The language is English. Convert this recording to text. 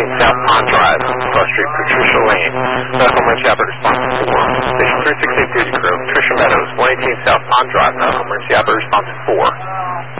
118 South Pond Drive, Cross Street, Patricia Lane. Home emergency operator response 4. Station 368 Beauty Grove, Patricia Meadows, 118 South Pond Drive, home emergency operator response 4.